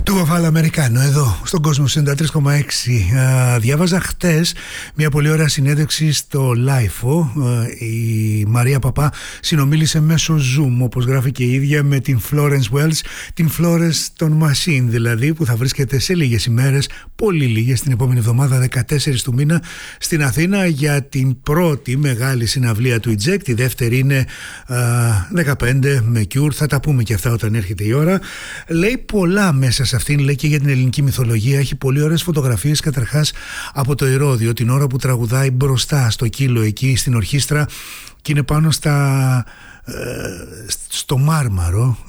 Του Βαφάλα Αμερικάνο εδώ στον κόσμο 93,6. Διάβαζα χτες μια πολύ ωραία συνέντευξη στο Λάιφο. Η Μαρία Παπά συνομίλησε μέσω Zoom, όπως γράφει και η ίδια, με την Florence Welch, την Florence των Machine δηλαδή, που θα βρίσκεται σε λίγες ημέρες, πολύ λίγες, την επόμενη εβδομάδα 14 του μήνα στην Αθήνα για την πρώτη μεγάλη συναυλία του Eject. Η δεύτερη είναι 15 με Cure, θα τα πούμε και αυτά όταν έρχεται η ώρα. Λέει πολλά μέσα σε αυτήν, λέει και για την ελληνική μυθολογία. Έχει πολύ ωραίες φωτογραφίες, καταρχάς από το Ηρώδειο, την ώρα που τραγουδάει μπροστά στο κύλο εκεί στην ορχήστρα και είναι πάνω στο μάρμαρο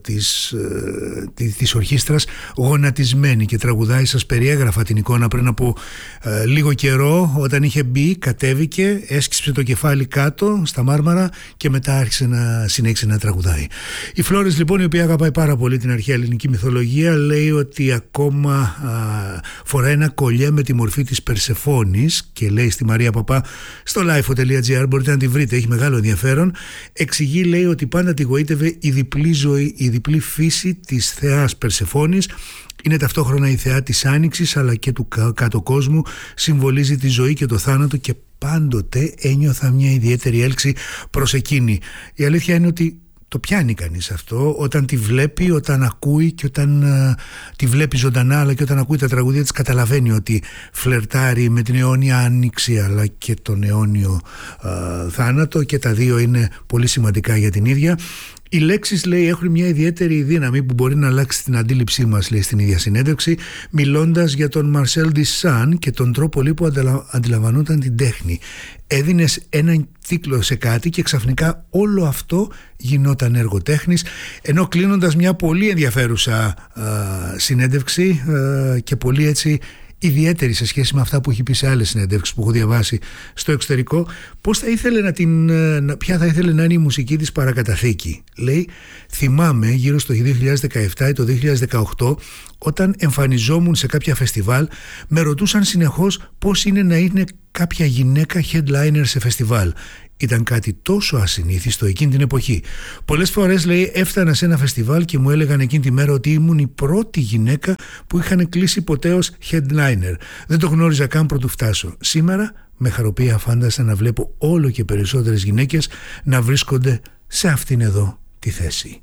της ορχήστρας, γονατισμένη και τραγουδάει. Σας περιέγραφα την εικόνα πριν από λίγο καιρό, όταν είχε μπει, κατέβηκε, έσκυψε το κεφάλι κάτω στα μάρμαρα και μετά συνέχισε να τραγουδάει. Η Φλόρες λοιπόν, η οποία αγαπάει πάρα πολύ την αρχαία ελληνική μυθολογία, λέει ότι ακόμα φοράει ένα κολλιέ με τη μορφή της Περσεφόνης και λέει στη Μαρία Παπά στο lifeo.gr, μπορείτε να τη βρείτε, έχει μεγάλο ενδιαφέρον. Εξηγεί, λέει, ότι πάντα τη γοήτευε η διπλή ζωή, η διπλή φύση της θεάς Περσεφόνης. Είναι ταυτόχρονα η θεά της άνοιξης αλλά και του κάτω κόσμου, συμβολίζει τη ζωή και το θάνατο και πάντοτε ένιωθα μια ιδιαίτερη έλξη προς εκείνη. Η αλήθεια είναι ότι το πιάνει κανείς αυτό όταν τη βλέπει, όταν ακούει και όταν τη βλέπει ζωντανά, αλλά και όταν ακούει τα τραγούδια της καταλαβαίνει ότι φλερτάρει με την αιώνια άνοιξη αλλά και τον αιώνιο θάνατο, και τα δύο είναι πολύ σημαντικά για την ίδια. Οι λέξεις, λέει, έχουν μια ιδιαίτερη δύναμη που μπορεί να αλλάξει την αντίληψή μας, λέει στην ίδια συνέντευξη, μιλώντας για τον Μαρσέλ Ντισάν και τον τρόπο λίγο που αντιλαμβανόταν την τέχνη. Έδινες έναν τίτλο σε κάτι και ξαφνικά όλο αυτό γινόταν έργο τέχνης, ενώ κλείνοντας μια πολύ ενδιαφέρουσα συνέντευξη και πολύ έτσι ιδιαίτερη σε σχέση με αυτά που έχει πει σε άλλες συνέντευξεις που έχω διαβάσει στο εξωτερικό, πώς θα ήθελε ποια θα ήθελε να είναι η μουσική της παρακαταθήκη. Λέει, θυμάμαι γύρω στο 2017 ή το 2018, όταν εμφανιζόμουν σε κάποια φεστιβάλ, με ρωτούσαν συνεχώς πώς είναι να είναι κάποια γυναίκα headliner σε φεστιβάλ. Ήταν κάτι τόσο ασυνήθιστο εκείνη την εποχή. Πολλές φορές, λέει, έφτανα σε ένα φεστιβάλ και μου έλεγαν εκείνη τη μέρα ότι ήμουν η πρώτη γυναίκα που είχαν κλείσει ποτέ ως headliner. Δεν το γνώριζα καν πρωτού φτάσω. Σήμερα με χαροποιεί αφάνταστα να βλέπω όλο και περισσότερες γυναίκες να βρίσκονται σε αυτήν εδώ τη θέση.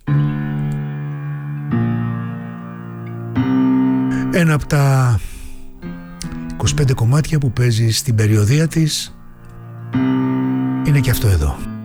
Ένα από τα 25 κομμάτια που παίζει στην περιοδεία της είναι και αυτό εδώ.